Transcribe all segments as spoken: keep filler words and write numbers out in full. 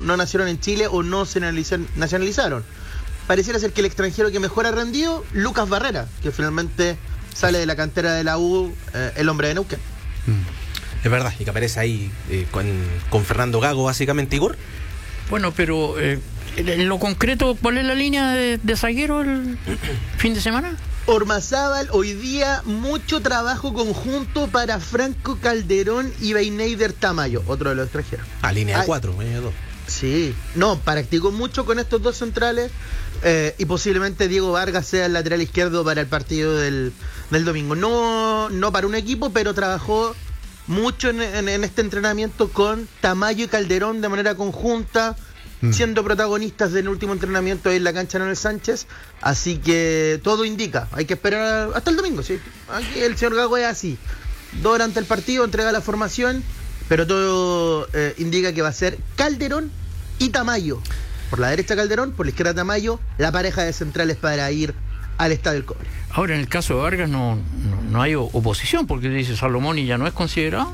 no nacieron en Chile o no se nacionalizaron. Pareciera ser que el extranjero que mejor ha rendido, Lucas Barrera, que finalmente sale de la cantera de la U, eh, el hombre de Neuquén. Mm. Es verdad, y que aparece ahí eh, con, con Fernando Gago, básicamente, Igor. Bueno, pero eh, en lo concreto, ¿cuál es la línea de, de zaguero el fin de semana? Ormazábal, hoy día mucho trabajo conjunto para Franco Calderón y Beineider Tamayo, otro de los extranjeros. Ah, línea de cuatro, línea de dos. Sí, no, practicó mucho con estos dos centrales eh, y posiblemente Diego Vargas sea el lateral izquierdo para el partido del, del domingo. No, no para un equipo, pero trabajó mucho en, en, en este entrenamiento con Tamayo y Calderón de manera conjunta, mm. siendo protagonistas del último entrenamiento en la cancha Manuel Sánchez. Así que todo indica, hay que esperar hasta el domingo, ¿sí? Aquí el señor Gago es así, dos horas antes del partido entrega la formación, pero todo eh, indica que va a ser Calderón y Tamayo. Por la derecha Calderón, por la izquierda Tamayo, la pareja de centrales para ir al Estadio del Cobre. Ahora, en el caso de Vargas no, no, no hay oposición, porque dice Salomón y ya no es considerado.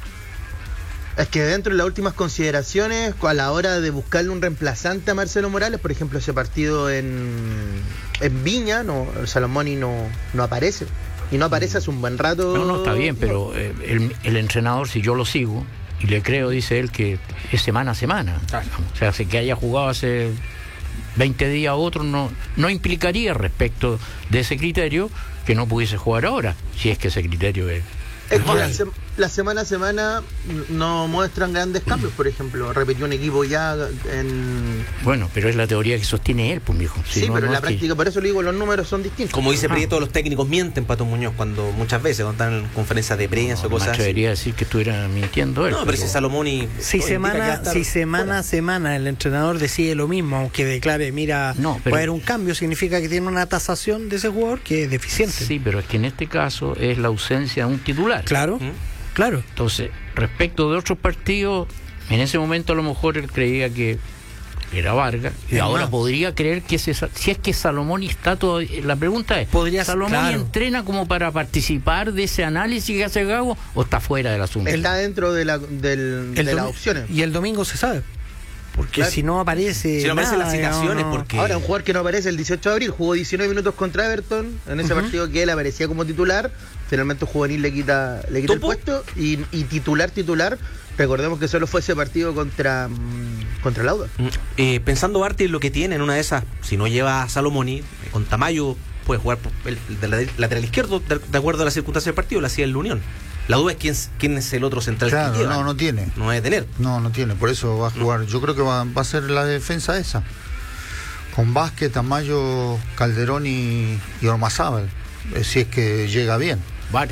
Es que dentro de las últimas consideraciones, a la hora de buscarle un reemplazante a Marcelo Morales, por ejemplo, ese partido en, en Viña, no, Salomón y no, no aparece. Y no aparece hace un buen rato. No, no, está bien, pero eh, el, el entrenador, si yo lo sigo, y le creo, dice él, que es semana a semana. Claro. O sea, que haya jugado hace veinte días a otro, no, no implicaría respecto de ese criterio que no pudiese jugar ahora, si es que ese criterio es... Es que la, se, la semana a semana no muestran grandes cambios, por ejemplo, repitió un equipo ya en... Bueno, pero es la teoría que sostiene él, pues, mijo. Sí, sí no, pero en no la práctica, que... por eso le digo, los números son distintos. Como dice Prieto, los técnicos mienten, Pato Muñoz, cuando muchas veces, cuando están en conferencias de prensa no, o cosas así. Debería decir que estuviera mintiendo él. No, pero, pero... si Salomón y... Si semana, si semana a semana el entrenador decide lo mismo, aunque declare, mira, no, pero... puede haber un cambio, significa que tiene una tasación de ese jugador que es deficiente. Sí, pero es que en este caso es la ausencia de un titular. Claro. ¿Mm? Claro. Entonces, respecto de otros partidos, en ese momento a lo mejor él creía que era Vargas, y es ahora más, podría creer que ese, si es que Salomón está todo. La pregunta es, ¿podría Salomón claro. entrena como para participar de ese análisis que hace Gago o está fuera del asunto? Está dentro de, la, del, de las opciones. Y el domingo se sabe. Porque claro. si no aparece. Si no aparecen las citaciones, no, no. porque. Ahora, un jugador que no aparece el dieciocho de abril, jugó diecinueve minutos contra Everton, en ese uh-huh. partido que él aparecía como titular. Finalmente, un juvenil le quita, le quita el puesto. Y, y titular, titular, recordemos que solo fue ese partido contra, contra Lauda. Eh, pensando, Barty, en lo que tiene en una de esas, si no lleva a Salomoni, con Tamayo puede jugar el, el, el lateral izquierdo, de, de acuerdo a las circunstancias del partido, lo hacía en la Unión. La duda es quién, quién es el otro central claro, que lleva. No, no tiene. No debe tener. No, no tiene, por eso va a jugar. No. Yo creo que va, va a ser la defensa esa. Con Vázquez, Tamayo, Calderón y, y Ormazábal. Eh, si es que llega bien. Vargas.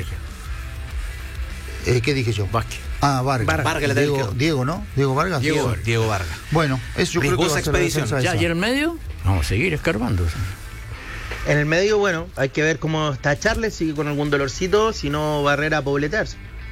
Eh, ¿Qué dije yo? Vázquez. Ah, Vargas. Vargas, Vargas Diego, Diego, ¿no? Diego Vargas. Diego, Diego, Diego Vargas. Bueno, eso yo Riesgosa creo que va a ser la expedición. defensa Ya, esa. ¿y en el medio? Vamos a seguir escarbando. En el medio, bueno, hay que ver cómo está Charles, sigue con algún dolorcito, si no Barrera a pobletearse.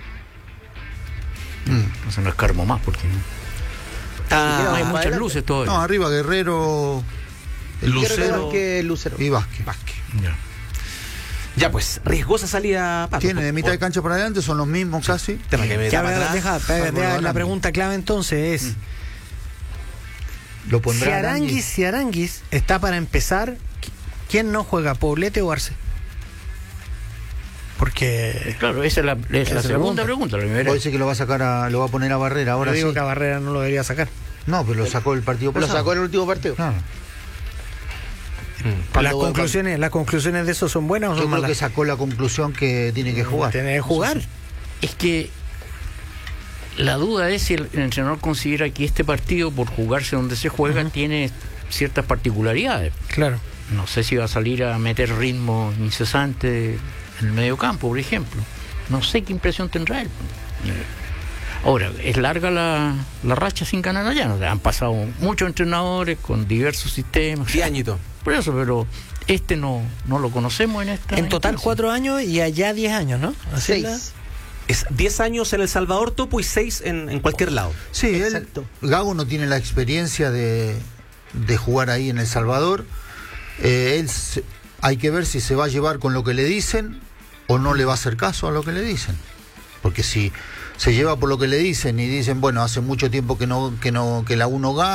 Mm. Eso no escarbo más porque no. Ah, no hay muchas adelante. Luces todavía. No, arriba Guerrero, el Lucero, que Lucero y Vázquez. Vázquez. Ya. Ya pues, riesgosa salida, Pato. Tiene de mitad de cancha para adelante, son los mismos sí. casi. Tema que me ya, deja, deja, deja, deja, la pregunta clave entonces es: mm. ¿lo pondrá si Aranguis, Aranguis? si Aranguis está para empezar, ¿quién no juega, Poblete o Arce? Porque claro, esa es la, es la segunda pregunta. pregunta Puede ser que lo va a sacar a, lo va a poner a Barrera ahora. Yo digo sí. que a Barrera no lo debería sacar. No, pero lo sacó el partido pasado. Lo sacó en el último partido. Claro. Mm. Las conclusiones, las conclusiones de eso son buenas o son Yo creo malas. que sacó la conclusión que tiene que jugar. Tiene que jugar. Es que la duda es si el, el entrenador considera que este partido, por jugarse donde se juega, uh-huh. tiene ciertas particularidades. Claro. No sé si va a salir a meter ritmo incesante en el medio campo, por ejemplo. No sé qué impresión tendrá él. Ahora, es larga la, la racha sin ganar allá. ¿No? Han pasado muchos entrenadores con diversos sistemas. Sí, añito. Por eso, pero este no, no lo conocemos en esta. En total instancia. cuatro años y allá diez años, ¿no? Así Seis. La... Es diez años en El Salvador, Topo, y seis en, en cualquier lado. Sí, él, Gago no tiene la experiencia de, de jugar ahí en El Salvador. Eh, él se, hay que ver si se va a llevar con lo que le dicen o no le va a hacer caso a lo que le dicen. Porque si se lleva por lo que le dicen y dicen, bueno, hace mucho tiempo que no que no que la uno gana.